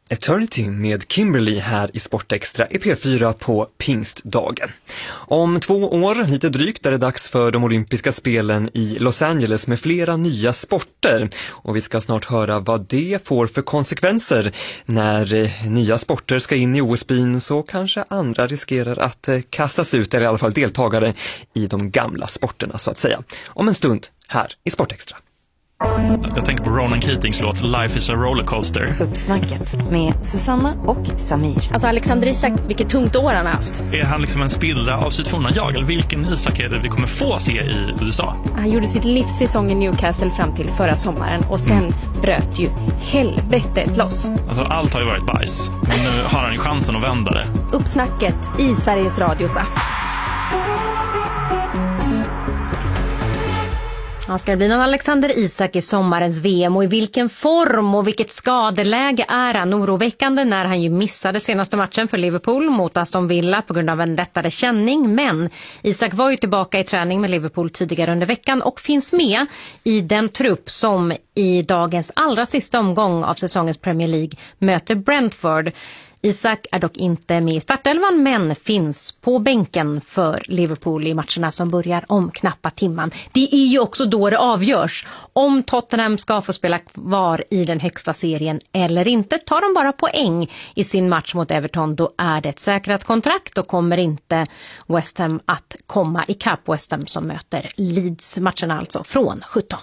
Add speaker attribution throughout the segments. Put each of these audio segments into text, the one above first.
Speaker 1: Eternity med Kimberly här i Sportextra i P4 på pingstdagen. Om 2 år, lite drygt, är det dags för de olympiska spelen i Los Angeles med flera nya sporter. Och vi ska snart höra vad det får för konsekvenser. När nya sporter ska in i OS-byn så kanske andra riskerar att kastas ut, eller i alla fall deltagare i de gamla sporterna så att säga. Om en stund här i Sportextra.
Speaker 2: Jag tänker på Ronan Keatings låt Life is a rollercoaster.
Speaker 3: Uppsnacket med Susanna och Samir.
Speaker 4: Alltså Alexander Isak, vilket tungt år han har haft.
Speaker 2: Är han liksom en spillra av sitt forna jag? Eller vilken Isak är det vi kommer få se i USA?
Speaker 4: Han gjorde sitt livssäsong i Newcastle fram till förra sommaren. Och sen bröt ju helvetet loss.
Speaker 2: Alltså allt har ju varit bajs. Men nu har han ju chansen att vända det.
Speaker 4: Uppsnacket i Sveriges Radios app. Ja, ska det bli någon Alexander Isak i sommarens VM och i vilken form och vilket skadeläge är han? Oroväckande när han ju missade senaste matchen för Liverpool mot Aston Villa på grund av en lättare känning. Men Isak var ju tillbaka i träning med Liverpool tidigare under veckan och finns med i den trupp som i dagens allra sista omgång av säsongens Premier League möter Brentford. Isak är dock inte med i startelvan men finns på bänken för Liverpool i matcherna som börjar om knappa timman. Det är ju också då det avgörs om Tottenham ska få spela kvar i den högsta serien eller inte. Tar de bara poäng i sin match mot Everton, då är det ett säkrat kontrakt och kommer inte West Ham att komma i kapp West Ham som möter Leeds, matcherna alltså från 17.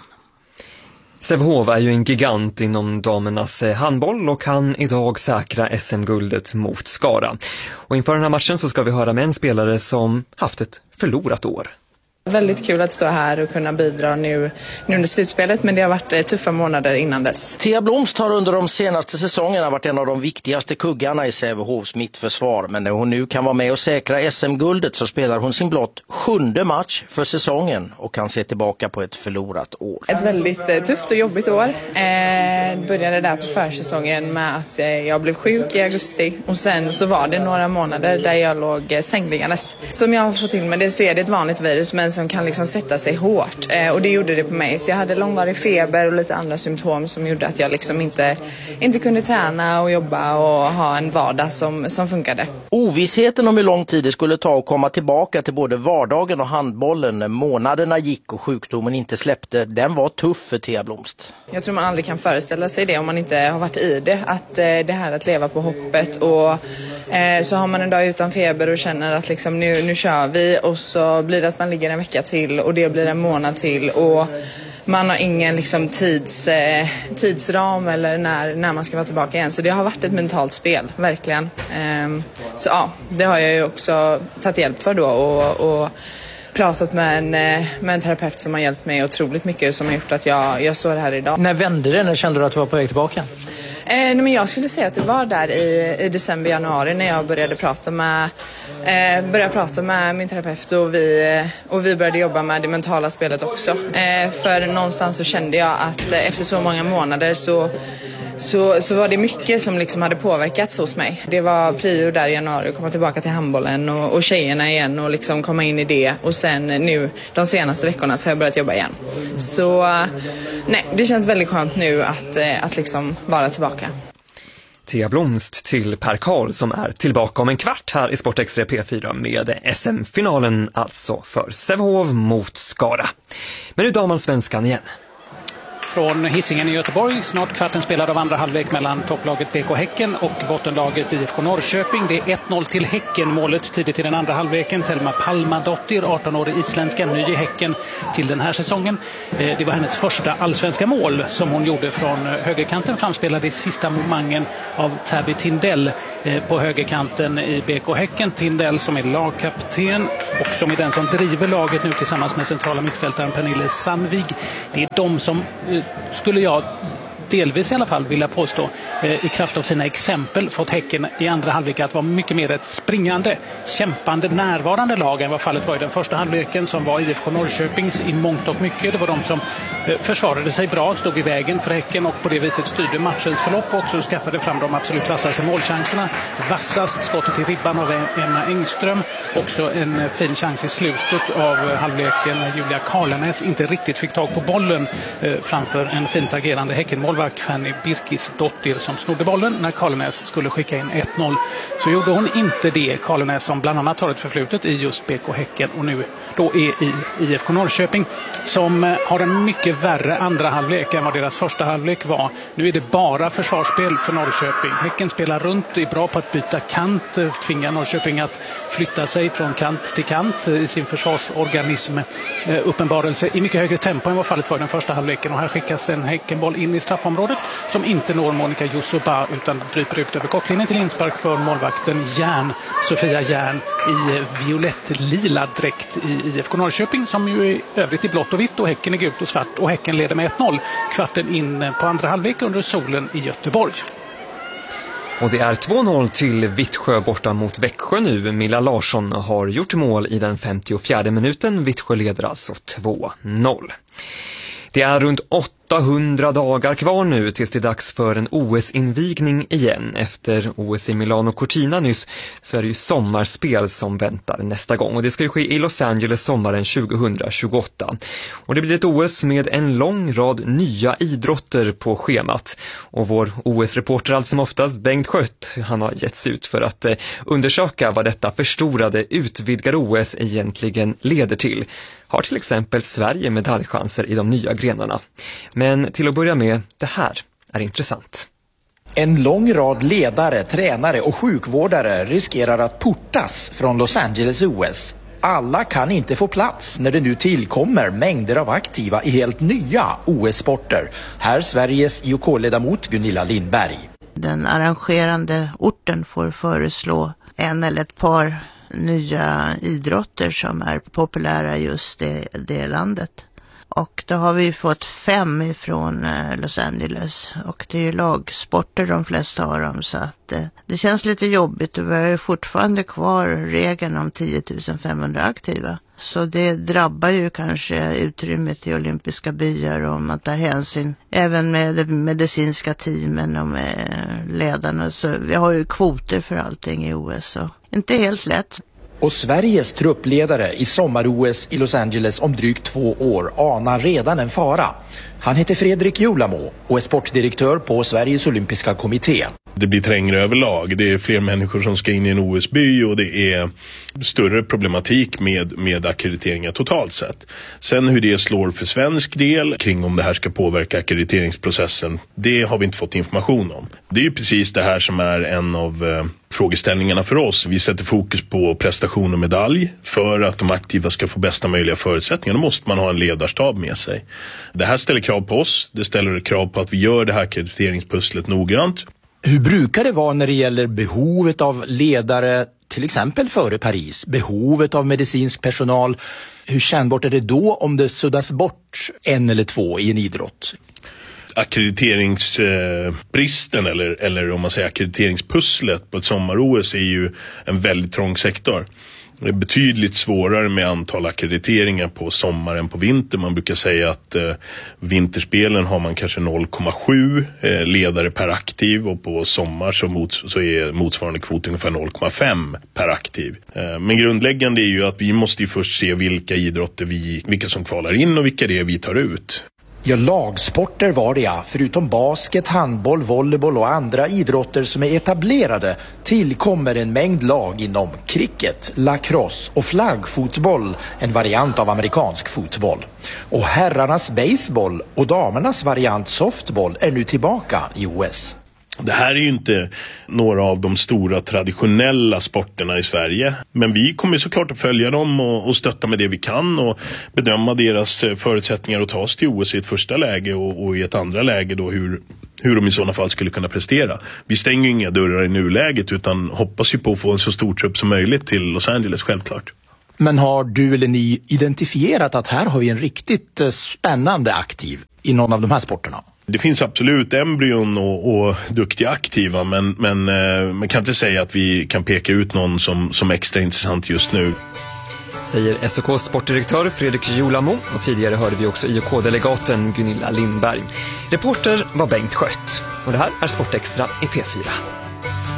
Speaker 1: Sävehof är ju en gigant inom damernas handboll och kan idag säkra SM-guldet mot Skara. Och inför den här matchen så ska vi höra med en spelare som haft ett förlorat år.
Speaker 5: Väldigt kul att stå här och kunna bidra nu under slutspelet, men det har varit tuffa månader innan dess.
Speaker 6: Thea Blomst har under de senaste säsongerna varit en av de viktigaste kuggarna i Sävehofs mittförsvar. Men när hon nu kan vara med och säkra SM-guldet så spelar hon sin blott 7:e match för säsongen och kan se tillbaka på ett förlorat år.
Speaker 5: Ett väldigt tufft och jobbigt år. Började där på försäsongen med att jag blev sjuk i augusti och sen så var det några månader där jag låg sängliggandes. Som jag har fått till med det så är det ett vanligt virus men som kan liksom sätta sig hårt. Och det gjorde det på mig. Så jag hade långvarig feber och lite andra symptom som gjorde att jag liksom inte kunde träna och jobba och ha en vardag som funkade.
Speaker 6: Ovissheten om hur lång tid det skulle ta att komma tillbaka till både vardagen och handbollen när månaderna gick och sjukdomen inte släppte, den var tuff för Thea Blomst.
Speaker 5: Jag tror man aldrig kan föreställa sig det om man inte har varit i det. Att det här att leva på hoppet och så har man en dag utan feber och känner att liksom nu kör vi och så blir det att man ligger en vecka till och det blir en månad till och man har ingen liksom tidsram eller när man ska vara tillbaka igen. Så det har varit ett mentalt spel, verkligen. Så ja, det har jag ju också tagit hjälp för då och pratat med en terapeut som har hjälpt mig otroligt mycket som har gjort att jag står här idag.
Speaker 7: När vände det? När kände du att du var på väg tillbaka?
Speaker 5: Men jag skulle säga att det var där i december, januari när jag började prata med min terapeut och vi började jobba med det mentala spelet också. För någonstans så kände jag att efter så många månader så var det mycket som liksom hade påverkats hos mig. Det var prio där i januari att komma tillbaka till handbollen och tjejerna igen och liksom komma in i det. Och sen nu de senaste veckorna så har jag börjat jobba igen. Så nej, det känns väldigt skönt nu att liksom vara tillbaka.
Speaker 1: Thea Blomst till Per Karl som är tillbaka om en kvart här i Sportextra P4 med SM-finalen alltså för Sävehof mot Skara. Men nu damallsvenskan igen.
Speaker 8: Från Hisingen i Göteborg, snart kvarten spelad av andra halvlek mellan topplaget BK Häcken och bottenlaget IFK Norrköping. Det är 1-0 till Häcken, målet tidigt i den andra halvleken. Telma Palmadottir, 18-årig isländska, ny i Häcken till den här säsongen. Det var hennes första allsvenska mål som hon gjorde från högerkanten, framspelade i sista momangen av Tabby Tindell på högerkanten i BK Häcken. Tindell som är lagkapten och som är den som driver laget nu tillsammans med centrala mittfältaren Pernille Sandvig. Det är de som skulle jag delvis i alla fall vilja påstå i kraft av sina exempel fått Häcken i andra halvlek att vara mycket mer ett springande, kämpande, närvarande lag än vad fallet var i den första halvleken som var IFK Norrköpings i mångt och mycket. Det var de som försvarade sig bra, stod i vägen för Häcken och på det viset styrde matchens förlopp och också skaffade fram de absolut vassaste målchanserna. Vassast skottet i ribban av Emma Engström. Också en fin chans i slutet av halvleken när Julia Karlanäs inte riktigt fick tag på bollen framför en fint agerande Häckenmålvakt målvakt Fanny Birkisdottir som snodde bollen när Karlenäs skulle skicka in 1-0. Så gjorde hon inte det. Karlenäs som bland annat har ett förflutet i just BK Häcken och nu då är i IFK Norrköping som har en mycket värre andra halvlek än vad deras första halvlek var. Nu är det bara försvarsspel för Norrköping. Häcken spelar runt, är bra på att byta kant, tvingar Norrköping att flytta sig från kant till kant i sin försvarsorganism uppenbarelse i mycket högre tempo än vad fallet var den första halvleken. Och här skickas en Häckenboll in i straffområdet som inte når Monica Jusuba utan dryper ut över kortlinjen till inspark för målvakten Sofia Järn i violett-lila dräkt i IFK Norrköping som ju är övrigt i blått och vitt och Häcken är gult och svart och Häcken leder med 1-0 kvarten in på andra halvlek under solen i Göteborg.
Speaker 1: Och det är 2-0 till Vittsjö borta mot Växjö nu. Milla Larsson har gjort mål i den 54:e minuten. Vittsjö leder alltså 2-0. Det är runt 800 dagar kvar nu tills det är dags för en OS-invigning igen. Efter OS i Milano Cortina nyss så är det ju sommarspel som väntar nästa gång. Och det ska ju ske i Los Angeles sommaren 2028. Och det blir ett OS med en lång rad nya idrotter på schemat. Och vår OS-reporter allt som oftast, Bengt Schött, han har gett sig ut för att undersöka vad detta förstorade utvidgade OS egentligen leder till. Har till exempel Sverige medaljchanser i de nya grenarna. Men till att börja med, det här är intressant.
Speaker 9: En lång rad ledare, tränare och sjukvårdare riskerar att portas från Los Angeles OS. Alla kan inte få plats när det nu tillkommer mängder av aktiva i helt nya OS-sporter. Här Sveriges IOK-ledamot Gunilla Lindberg.
Speaker 10: Den arrangerande orten får föreslå en eller ett par nya idrotter som är populära just det landet. Och då har vi fått 5 ifrån Los Angeles och det är ju lagsporter de flesta har dem så att det känns lite jobbigt och vi har ju fortfarande kvar regeln om 10 500 aktiva. Så det drabbar ju kanske utrymmet i olympiska byar och om man tar hänsyn även med de medicinska teamen och med ledarna. Så vi har ju kvoter för allting i OS så inte helt lätt.
Speaker 9: Och Sveriges truppledare i sommar-OS i Los Angeles om drygt 2 år anar redan en fara. Han heter Fredrik Julamo och är sportdirektör på Sveriges olympiska kommitté.
Speaker 11: Det blir trängre överlag. Det är fler människor som ska in i en OS-by och det är större problematik med akkrediteringar totalt sett. Sen hur det slår för svensk del kring om det här ska påverka ackrediteringsprocessen, det har vi inte fått information om. Det är ju precis det här som är en av frågeställningarna för oss. Vi sätter fokus på prestation och medalj. För att de aktiva ska få bästa möjliga förutsättningar då måste man ha en ledarstab med sig. Det här ställer krav på oss. Det ställer krav på att vi gör det här ackrediteringspusslet noggrant.
Speaker 9: Hur brukar det vara när det gäller behovet av ledare, till exempel före Paris, behovet av medicinsk personal? Hur kännbart är det då om det suddas bort 1 eller 2 i en idrott?
Speaker 11: Ackrediteringsbristen eller om man säger ackrediteringspusslet på ett sommar-OS är ju en väldigt trång sektor. Det är betydligt svårare med antal akkrediteringar på sommar än på vinter. Man brukar säga att vinterspelen har man kanske 0,7 ledare per aktiv och på sommar så är motsvarande kvot ungefär 0,5 per aktiv. Men grundläggande är ju att vi måste ju först se vilka idrotter vilka som kvalar in och vilka det är vi tar ut.
Speaker 9: Ja, lagsporter var det ja. Förutom basket, handboll, volleyboll och andra idrotter som är etablerade tillkommer en mängd lag inom cricket, lacrosse och flaggfotboll, en variant av amerikansk fotboll. Och herrarnas baseball och damernas variant softball är nu tillbaka i OS.
Speaker 11: Det här är ju inte några av de stora traditionella sporterna i Sverige. Men vi kommer såklart att följa dem och stötta med det vi kan och bedöma deras förutsättningar att ta oss till OS i ett första läge och i ett andra läge då hur de i sådana fall skulle kunna prestera. Vi stänger inga dörrar i nuläget utan hoppas ju på att få en så stor trupp som möjligt till Los Angeles självklart.
Speaker 9: Men har du eller ni identifierat att här har vi en riktigt spännande aktiv i någon av de här sporterna?
Speaker 11: Det finns absolut embryon och duktiga aktiva men man kan inte säga att vi kan peka ut någon som extra intressant just nu.
Speaker 1: Säger SOKs sportdirektör Fredrik Julamo och tidigare hörde vi också IOK-delegaten Gunilla Lindberg. Reporter var Bengt Schött och det här är Sportextra i P4.